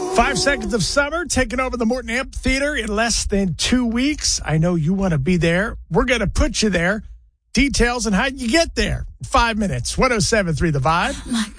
5 Seconds of Summer taking over the Morton Amphitheater in less than 2 weeks. I know you want to be there. We're going to put you there. Details on how you get there. 5 minutes. 107.3 The Vibe. My